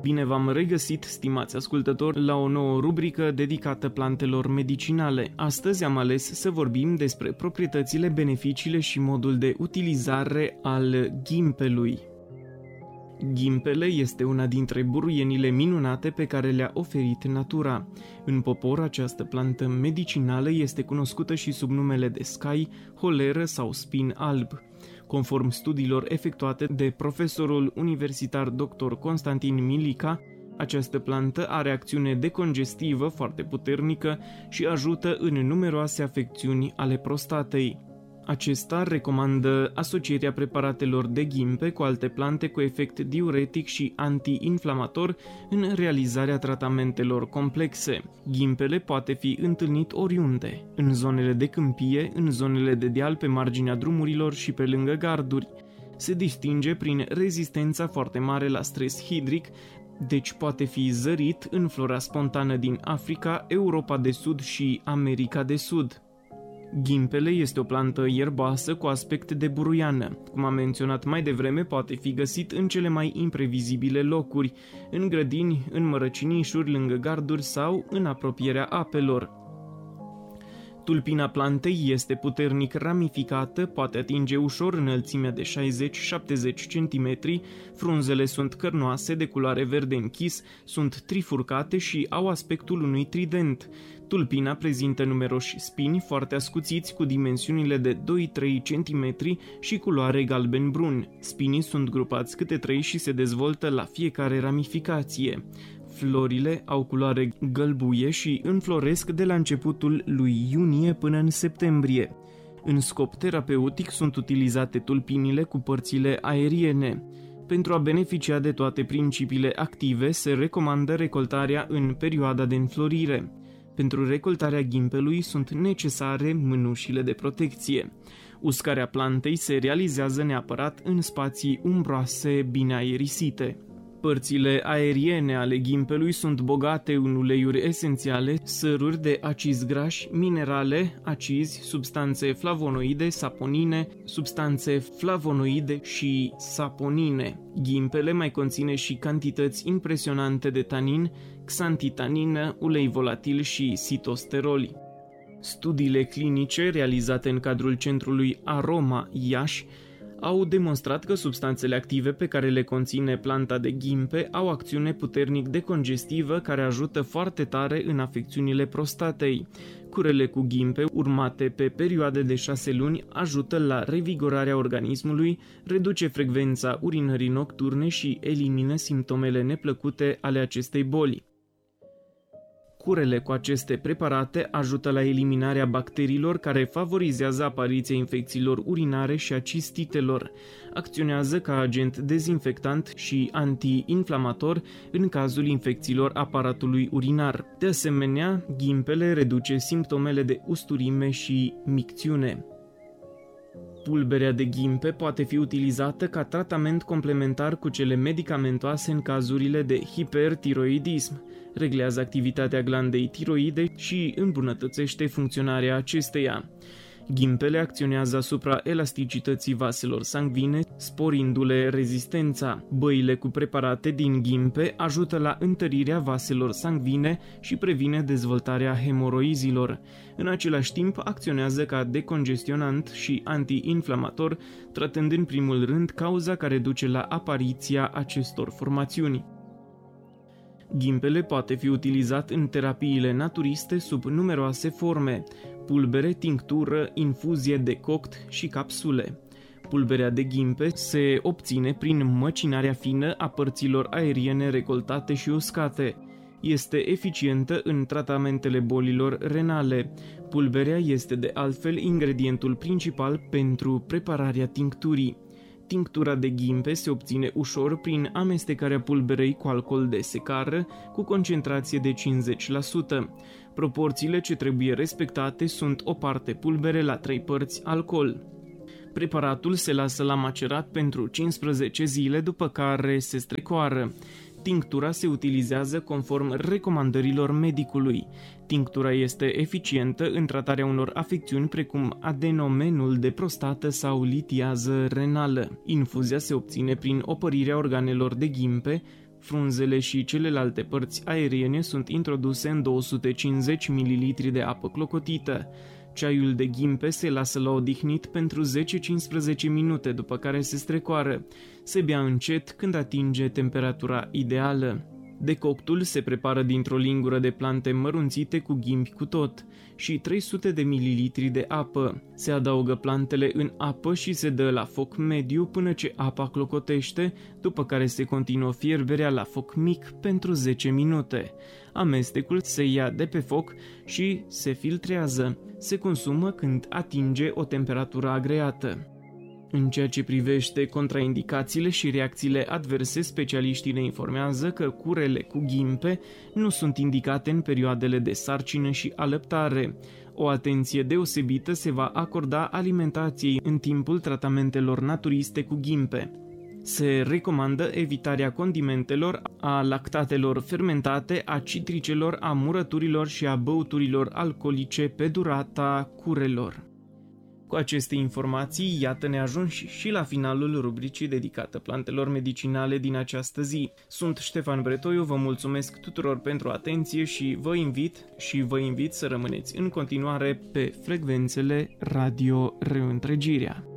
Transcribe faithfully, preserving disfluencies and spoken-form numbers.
Bine v-am regăsit, stimați ascultători, la o nouă rubrică dedicată plantelor medicinale. Astăzi am ales să vorbim despre proprietățile, beneficiile și modul de utilizare al ghimpelui. Ghimpele este una dintre buruienile minunate pe care le-a oferit natura. În popor, această plantă medicinală este cunoscută și sub numele de scai, holeră sau spin alb. Conform studiilor efectuate de profesorul universitar doctor Constantin Milica, această plantă are acțiune decongestivă foarte puternică și ajută în numeroase afecțiuni ale prostatei. Acesta recomandă asocierea preparatelor de ghimpe cu alte plante cu efect diuretic și anti-inflamator în realizarea tratamentelor complexe. Ghimpele poate fi întâlnit oriunde, în zonele de câmpie, în zonele de deal pe marginea drumurilor și pe lângă garduri. Se distinge prin rezistența foarte mare la stres hidric, deci poate fi zărit în flora spontană din Africa, Europa de Sud și America de Sud. Ghimpele este o plantă ierboasă cu aspect de buruiană. Cum am menționat mai devreme, poate fi găsit în cele mai imprevizibile locuri, în grădini, în mărăcinișuri, lângă garduri sau în apropierea apelor. Tulpina plantei este puternic ramificată, poate atinge ușor înălțimea de șaizeci șaptezeci centimetri, frunzele sunt cărnoase, de culoare verde închis, sunt trifurcate și au aspectul unui trident. Tulpina prezintă numeroși spini foarte ascuțiți cu dimensiunile de doi trei centimetri și culoare galben-brun. Spinii sunt grupați câte trei și se dezvoltă la fiecare ramificație. Florile au culoare gălbuie și înfloresc de la începutul lui iunie până în septembrie. În scop terapeutic sunt utilizate tulpinile cu părțile aeriene. Pentru a beneficia de toate principiile active, se recomandă recoltarea în perioada de înflorire. Pentru recoltarea ghimpelui sunt necesare mânușile de protecție. Uscarea plantei se realizează neapărat în spații umbroase, bine aerisite. Părțile aeriene ale ghimpelui sunt bogate în uleiuri esențiale, săruri de acizi grași, minerale, acizi, substanțe flavonoide, saponine, substanțe flavonoide și saponine. Ghimpele mai conține și cantități impresionante de tanin, xantitanină, ulei volatil și sitosteroli. Studiile clinice realizate în cadrul centrului Aroma Iași au demonstrat că substanțele active pe care le conține planta de ghimpe au acțiune puternic decongestivă care ajută foarte tare în afecțiunile prostatei. Curele cu ghimpe, urmate pe perioade de șase luni, ajută la revigorarea organismului, reduce frecvența urinării nocturne și elimină simptomele neplăcute ale acestei boli. Curele cu aceste preparate ajută la eliminarea bacteriilor care favorizează apariția infecțiilor urinare și a cistitelor. Acționează ca agent dezinfectant și anti-inflamator în cazul infecțiilor aparatului urinar. De asemenea, ghimpele reduce simptomele de usturime și micțiune. Pulberea de ghimpe poate fi utilizată ca tratament complementar cu cele medicamentoase în cazurile de hipertiroidism. Reglează activitatea glandei tiroide și îmbunătățește funcționarea acesteia. Ghimpele acționează asupra elasticității vaselor sanguine, sporindu-le rezistența. Băile cu preparate din ghimpe ajută la întărirea vaselor sanguine și previne dezvoltarea hemoroizilor. În același timp, acționează ca decongestionant și anti-inflamator, tratând în primul rând cauza care duce la apariția acestor formațiuni. Ghimpele poate fi utilizat în terapiile naturiste sub numeroase forme: pulbere, tinctură, infuzie, decoct și capsule. Pulberea de ghimpe se obține prin măcinarea fină a părților aeriene recoltate și uscate. Este eficientă în tratamentele bolilor renale. Pulberea este de altfel ingredientul principal pentru prepararea tincturii. Tinctura de ghimpe se obține ușor prin amestecarea pulberei cu alcool de secară cu concentrație de cincizeci la sută. Proporțiile ce trebuie respectate sunt o parte pulbere la trei părți alcool. Preparatul se lasă la macerat pentru cincisprezece zile, după care se strecoară. Tinctura se utilizează conform recomandărilor medicului. Tinctura este eficientă în tratarea unor afecțiuni precum adenomenul de prostată sau litiază renală. Infuzia se obține prin opărirea organelor de ghimpe, Frunzele și celelalte părți aeriene sunt introduse în două sute cincizeci mililitri de apă clocotită. Ceaiul de ghimpe se lasă la odihnit pentru zece-cincisprezece minute, după care se strecoară. Se bea încet când atinge temperatura ideală. Decoctul se prepară dintr-o lingură de plante mărunțite cu ghimbi cu tot și trei sute de mililitri de apă. Se adaugă plantele în apă și se dă la foc mediu până ce apa clocotește, după care se continuă fierberea la foc mic pentru zece minute. Amestecul se ia de pe foc și se filtrează. Se consumă când atinge o temperatură agreată. În ceea ce privește contraindicațiile și reacțiile adverse, specialiștii ne informează că curele cu ghimpe nu sunt indicate în perioadele de sarcină și alăptare. O atenție deosebită se va acorda alimentației în timpul tratamentelor naturiste cu ghimpe. Se recomandă evitarea condimentelor, a lactatelor fermentate, a citricelor, a murăturilor și a băuturilor alcoolice pe durata curelor. Cu aceste informații, iată ne ajungi și la finalul rubricii dedicată plantelor medicinale din această zi. Sunt Ștefan Bretoiu, vă mulțumesc tuturor pentru atenție și vă invit și vă invit să rămâneți în continuare pe frecvențele Radio Reîntregirea.